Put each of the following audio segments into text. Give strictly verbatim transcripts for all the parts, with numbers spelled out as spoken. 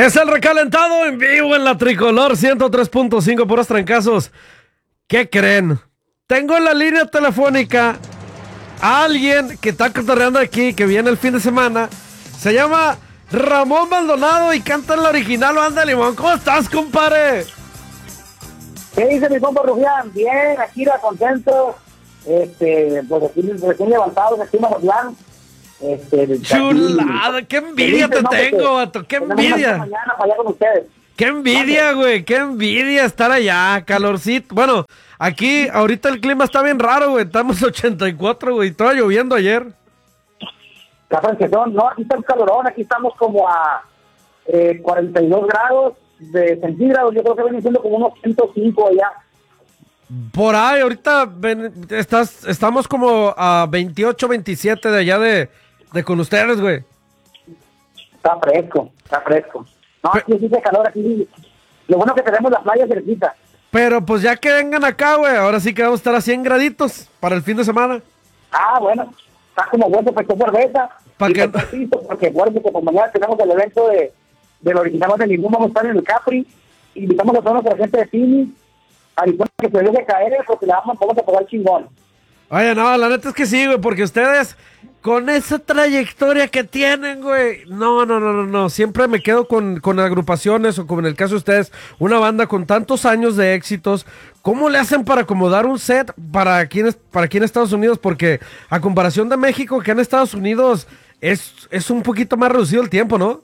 Es el recalentado en vivo en la Tricolor ciento tres punto cinco, puros trancazos. ¿Qué creen? Tengo en la línea telefónica a alguien que está cotorreando aquí, que viene el fin de semana. Se llama Ramón Maldonado y canta en la original Banda Limón. ¿Cómo estás, compadre? ¿Qué dice mi compa Rufián? Bien, aquí era contento. Este, pues aquí recién levantados, aquí en Mazatlán. Este, Chulada, aquí, qué envidia te ¿no? tengo, vato, qué envidia. Mañana para allá con ustedes. Qué envidia, güey, qué envidia estar allá, calorcito. Bueno, aquí ahorita el clima está bien raro, güey, estamos ochenta y cuatro, güey, estaba lloviendo ayer. Capaz que son, no, aquí está el calorón, aquí estamos como a eh, cuarenta y dos grados de centígrados, yo creo que viene siendo como unos ciento cinco allá. Por ahí, ahorita ven, estás, estamos como a veintiocho, veintisiete de allá de, de con ustedes, güey. Está fresco, está fresco. No, aquí sí hace calor, aquí. Lo bueno que tenemos la playa cerquita. Pero pues ya que vengan acá, güey, ahora sí que vamos a estar a cien graditos para el fin de semana. Ah, bueno, está como bueno, pues con cerveza. ¿Para qué? Porque bueno, que por mañana tenemos el evento de, de los originales de Ningún, vamos a estar en el Capri. Invitamos a toda nuestra gente de Phoenix. A que se deje caer, porque le vamos, vamos a pagar chingón. Oye, no, la neta es que sí, güey, porque ustedes, con esa trayectoria que tienen, güey, no, no, no, no, no, siempre me quedo con, con agrupaciones, o como en el caso de ustedes, una banda con tantos años de éxitos. ¿Cómo le hacen para acomodar un set para aquí en, para aquí en Estados Unidos? Porque a comparación de México, que en Estados Unidos es, es un poquito más reducido el tiempo, ¿no?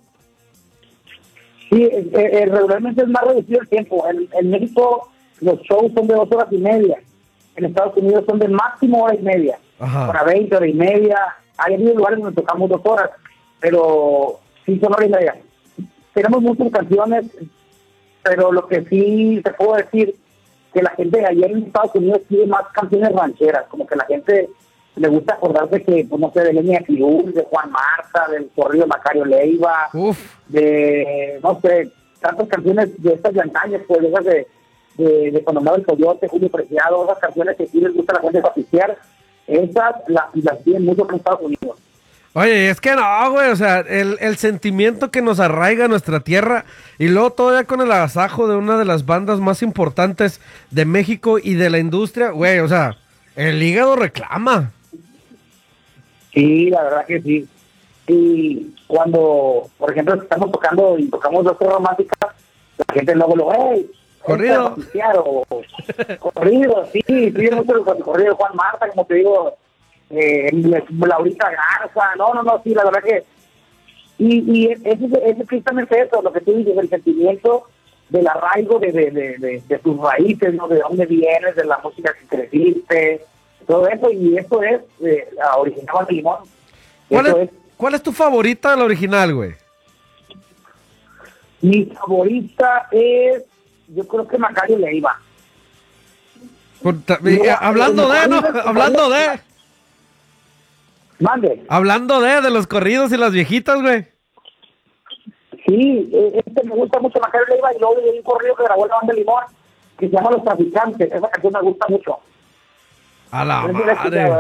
Sí, eh, eh, regularmente es más reducido el tiempo. En, en México los shows son de dos horas y media. En Estados Unidos son de máximo hora y media. Ajá. Para veinte, hora y media. Hay algunos lugares donde tocamos dos horas, pero sí son hora y media. Tenemos muchas canciones, pero lo que sí te puedo decir, que la gente de ayer en Estados Unidos tiene más canciones rancheras, como que la gente le gusta acordarse que, pues no sé, de Leña Cruz, de Juan Marta, del corrido de Macario Leiva, Uf. de, no sé, tantas canciones de estas de antañas, pues esas de de, de cuando andaba el Coyote, Julio Preciado, esas canciones que sí les gusta a la gente papistear, esas las, las tienen mucho en Estados Unidos. Oye, es que no, güey, o sea, el, el sentimiento que nos arraiga a nuestra tierra, y luego todavía con el agasajo de una de las bandas más importantes de México y de la industria, güey, o sea, el hígado reclama. Sí, la verdad que sí. Y cuando, por ejemplo, estamos tocando y tocamos dos románticas, la gente luego lo ve, corrido. O, corrido, sí, sí, mucho el corrido de Juan Marta, como te digo, eh, Laurita Garza, no, no, no, sí, la verdad que, y, y es, es precisamente eso, lo que tú dices, el sentimiento del arraigo de, de, de, de, de tus raíces, ¿no? De dónde vienes, de la música que creciste, todo eso, y eso es eh, la original de Limón. ¿Cuál es, es, ¿Cuál es tu favorita de la original, güey? Mi favorita es, yo creo que Macario Leiva. Mira, hablando de, ¿no? Hablando de. Mande. Hablando de, de los corridos y las viejitas, güey. Sí, este me gusta mucho Macario Leiva, y luego hay un corrido que grabó la Banda Limón que se llama Los Traficantes. Esa canción me gusta mucho. A la madre.